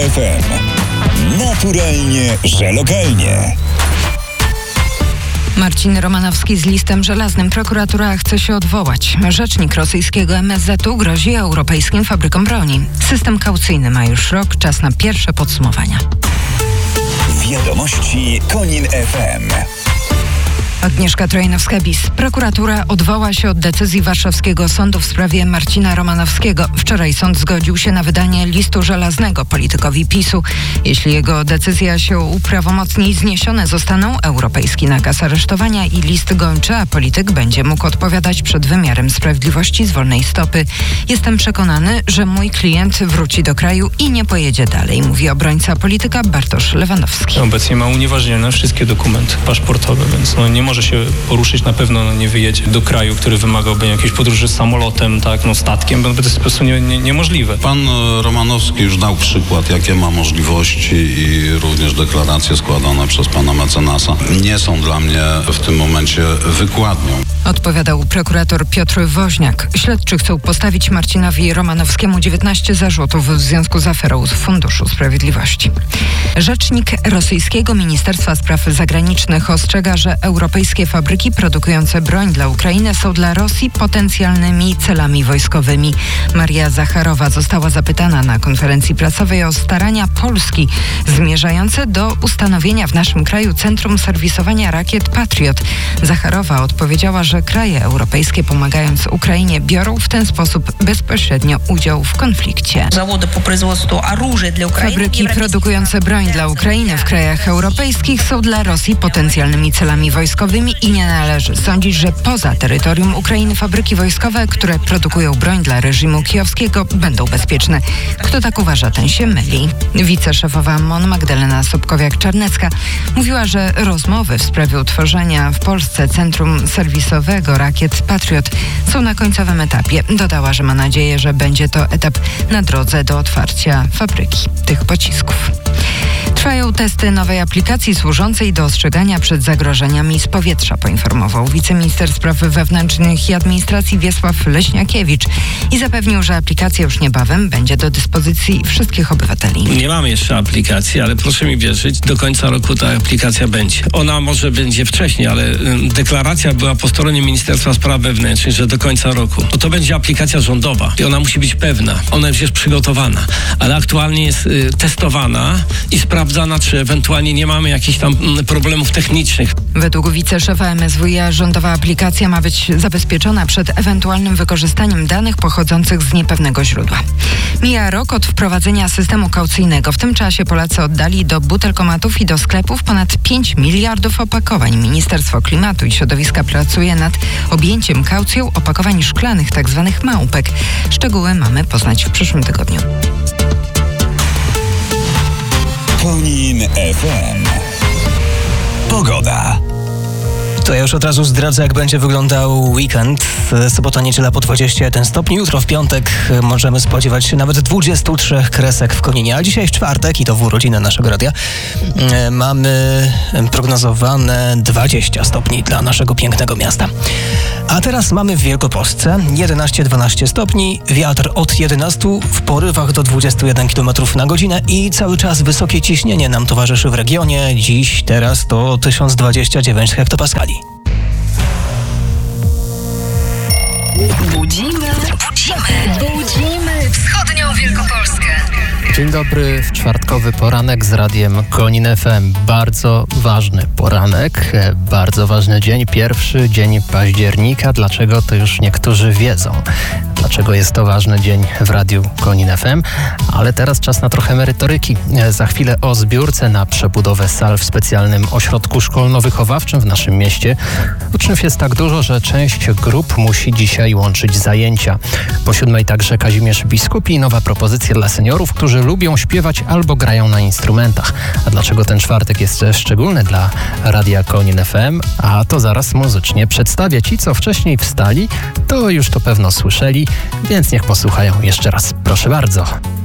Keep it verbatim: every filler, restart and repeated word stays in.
F M. Naturalnie, że lokalnie. Marcin Romanowski z listem żelaznym. Prokuratura chce się odwołać. Rzecznik rosyjskiego M S Z u grozi europejskim fabrykom broni. System kaucyjny ma już rok. Czas na pierwsze podsumowania. Wiadomości Konin F M. Agnieszka Trojanowska-Bis. Prokuratura odwoła się od decyzji warszawskiego sądu w sprawie Marcina Romanowskiego. Wczoraj sąd zgodził się na wydanie listu żelaznego politykowi PiSu. Jeśli jego decyzja się uprawomocni, zniesione zostaną europejski nakaz aresztowania i list gończy, a polityk będzie mógł odpowiadać przed wymiarem sprawiedliwości z wolnej stopy. Jestem przekonany, że mój klient wróci do kraju i nie pojedzie dalej, mówi obrońca polityka Bartosz Lewandowski. Obecnie ma unieważnione wszystkie dokumenty paszportowe, więc no nie może się poruszyć, na pewno no, nie wyjedzie do kraju, który wymagałby jakiejś podróży samolotem, tak, no statkiem, bo to jest po prostu nie, nie, niemożliwe. Pan Romanowski już dał przykład, jakie ma możliwości i również deklaracje składane przez pana mecenasa nie są dla mnie w tym momencie wykładnią. Odpowiadał prokurator Piotr Woźniak. Śledczy chcą postawić Marcinowi Romanowskiemu dziewiętnaście zarzutów w związku z aferą z Funduszu Sprawiedliwości. Rzecznik rosyjskiego Ministerstwa Spraw Zagranicznych ostrzega, że europejskie fabryki produkujące broń dla Ukrainy są dla Rosji potencjalnymi celami wojskowymi. Maria Zacharowa została zapytana na konferencji prasowej o starania Polski zmierzające do ustanowienia w naszym kraju Centrum Serwisowania Rakiet Patriot. Zacharowa odpowiedziała, że kraje europejskie, pomagając Ukrainie, biorą w ten sposób bezpośrednio udział w konflikcie. Fabryki produkujące broń dla Ukrainy w krajach europejskich są dla Rosji potencjalnymi celami wojskowymi i nie należy sądzić, że poza terytorium Ukrainy fabryki wojskowe, które produkują broń dla reżimu kijowskiego, będą bezpieczne. Kto tak uważa, ten się myli. Wiceszefowa M O N Magdalena Sobkowiak-Czarnecka mówiła, że rozmowy w sprawie utworzenia w Polsce Centrum Serwisowego Rakiet Patriot są na końcowym etapie. Dodała, że ma nadzieję, że będzie to etap na drodze do otwarcia fabryki tych pocisków. Trwają testy nowej aplikacji służącej do ostrzegania przed zagrożeniami z powietrza, poinformował wiceminister spraw wewnętrznych i administracji Wiesław Leśniakiewicz i zapewnił, że aplikacja już niebawem będzie do dyspozycji wszystkich obywateli. Nie mamy jeszcze aplikacji, ale proszę mi wierzyć, do końca roku ta aplikacja będzie. Ona może będzie wcześniej, ale deklaracja była po stronie Ministerstwa Spraw Wewnętrznych, że do końca roku. To będzie aplikacja rządowa i ona musi być pewna. Ona już jest przygotowana, ale aktualnie jest y, testowana i sprawdzana, czy ewentualnie nie mamy jakichś tam problemów technicznych. Według wiceszefa M S W i A rządowa aplikacja ma być zabezpieczona przed ewentualnym wykorzystaniem danych pochodzących z niepewnego źródła. Mija rok od wprowadzenia systemu kaucyjnego. W tym czasie Polacy oddali do butelkomatów i do sklepów ponad pięć miliardów opakowań. Ministerstwo Klimatu i Środowiska pracuje nad objęciem kaucją opakowań szklanych, tzw. małpek. Szczegóły mamy poznać w przyszłym tygodniu. Konin F M. Pogoda. To ja już od razu zdradzę, jak będzie wyglądał weekend. Sobota, niedziela po dwadzieścia jeden stopni. Jutro w piątek możemy spodziewać się nawet dwudziestu trzech kresek w Koninie. A dzisiaj w czwartek, i to w urodzinę naszego radia, mamy prognozowane dwadzieścia stopni dla naszego pięknego miasta. A teraz mamy w Wielkopolsce jedenaście dwanaście stopni, wiatr od jedenastu w porywach do dwudziestu jeden kilometrów na godzinę i cały czas wysokie ciśnienie nam towarzyszy w regionie. Dziś, teraz to tysiąc dwadzieścia dziewięć hektopaskali. Budzimy, budzimy, budzimy wschodnią Wielkopolskę. Dzień dobry, w czwartkowy poranek z radiem Konin F M. Bardzo ważny poranek, bardzo ważny dzień, pierwszy dzień października. Dlaczego, to już niektórzy wiedzą. Dlaczego jest to ważny dzień w radiu Konin F M, ale teraz czas na trochę merytoryki. Za chwilę o zbiórce na przebudowę sal w specjalnym ośrodku szkolno-wychowawczym w naszym mieście. Uczniów jest tak dużo, że część grup musi dzisiaj łączyć zajęcia. Po siódmej także Kazimierz Biskupi i nowa propozycja dla seniorów, którzy lubią śpiewać albo grają na instrumentach. A dlaczego ten czwartek jest szczególny dla radia Konin F M? A to zaraz muzycznie przedstawię. Ci, co wcześniej wstali, to już to pewno słyszeli, więc niech posłuchają jeszcze raz. Proszę bardzo.